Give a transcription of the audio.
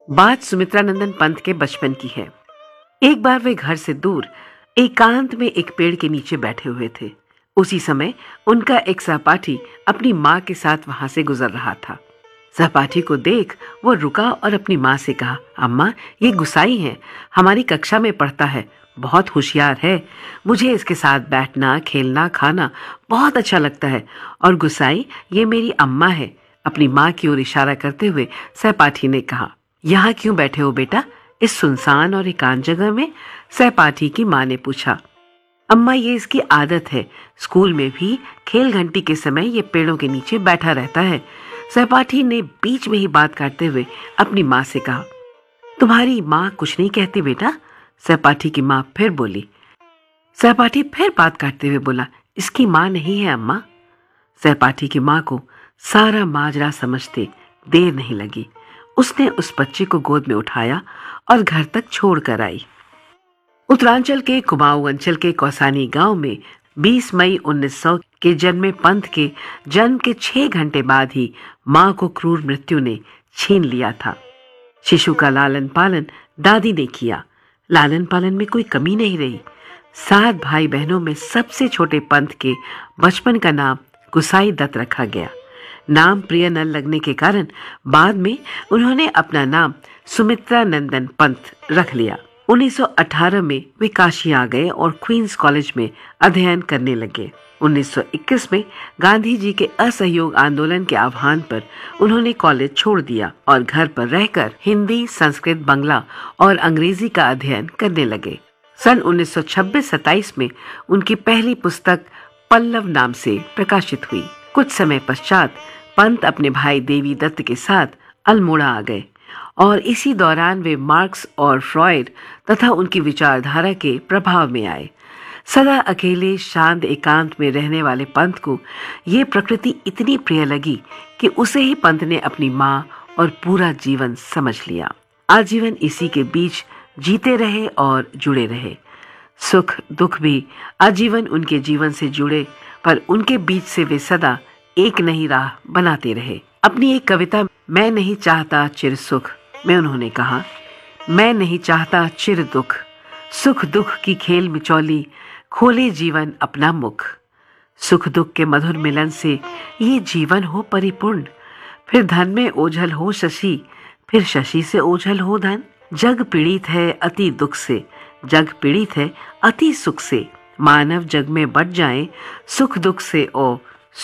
बात सुमित्रानंदन पंत के बचपन की है। एक बार वे घर से दूर एकांत में एक पेड़ के नीचे बैठे हुए थे। उसी समय उनका एक सहपाठी अपनी माँ के साथ वहां से गुजर रहा था। सहपाठी को देख वो रुका और अपनी माँ से कहा, अम्मा, ये गुसाई है, हमारी कक्षा में पढ़ता है, बहुत होशियार है। मुझे इसके साथ बैठना, खेलना, खाना बहुत अच्छा लगता है। और गुसाई, ये मेरी अम्मा है। अपनी माँ की ओर इशारा करते हुए सहपाठी ने कहा, यहाँ क्यों बैठे हो बेटा, इस सुनसान और एकांत जगह में? सहपाठी की माँ ने पूछा। अम्मा, ये इसकी आदत है, स्कूल में भी खेल घंटी के समय ये पेड़ों के नीचे बैठा रहता है। सहपाठी ने बीच में ही बात काटते हुए अपनी माँ से कहा। तुम्हारी माँ कुछ नहीं कहती बेटा? सहपाठी की माँ फिर बोली। सहपाठी फिर बात काटते हुए बोला, इसकी माँ नहीं है अम्मा। सहपाठी की माँ को सारा माजरा समझते देर नहीं लगी। उसने उस बच्चे को गोद में उठाया और घर तक छोड़ कर आई। उत्तरांचल के कुमाऊं अंचल के कौसानी गांव में 20 मई 1900 के जन्मे पंत के जन्म के 6 घंटे बाद ही मां को क्रूर मृत्यु ने छीन लिया था। शिशु का लालन पालन दादी ने किया। लालन पालन में कोई कमी नहीं रही। 7 भाई बहनों में सबसे छोटे पंत के बचपन का नाम गुसाई दत्त रखा गया। नाम प्रिय न लगने के कारण बाद में उन्होंने अपना नाम सुमित्रानंदन पंत रख लिया। 1918 में वे काशी आ गए और क्वींस कॉलेज में अध्ययन करने लगे। 1921 में गांधी जी के असहयोग आंदोलन के आह्वान पर उन्होंने कॉलेज छोड़ दिया और घर पर रहकर हिंदी, संस्कृत, बांग्ला और अंग्रेजी का अध्ययन करने लगे। सन 1926-27 में उनकी पहली पुस्तक पल्लव नाम से प्रकाशित हुई। कुछ समय पश्चात पंत अपने भाई देवी दत्त के साथ अल्मोड़ा आ गए और इसी दौरान वे मार्क्स और फ्रॉयड तथा उनकी विचारधारा के प्रभाव में आए। सदा अकेले शांत एकांत में रहने वाले पंत को ये प्रकृति इतनी प्रिय लगी कि उसे ही पंत ने अपनी माँ और पूरा जीवन समझ लिया। आजीवन इसी के बीच जीते रहे और जुड़े रहे। सुख दुख भी आजीवन उनके जीवन से जुड़े, पर उनके बीच से वे सदा एक नई राह बनाते रहे। अपनी एक कविता मैं नहीं चाहता चिर सुख में उन्होंने कहा, मैं नहीं चाहता चिर दुख, सुख दुख की खेल मिचौली, खोले जीवन अपना मुख। सुख दुख के मधुर मिलन से ये जीवन हो परिपूर्ण, फिर धन में ओझल हो शशि, फिर शशि से ओझल हो धन। जग पीड़ित है अति दुख से, जग पीड़ित है अति सुख से, मानव जग में बट जाए सुख दुख से ओ